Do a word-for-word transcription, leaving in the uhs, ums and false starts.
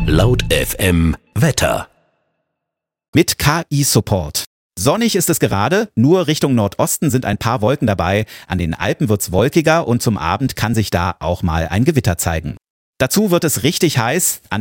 Laut F M Wetter. Mit K I-Support. Sonnig ist es gerade, nur Richtung Nordosten sind ein paar Wolken dabei. An den Alpen wird's wolkiger und zum Abend kann sich da auch mal ein Gewitter zeigen. Dazu wird es richtig heiß. An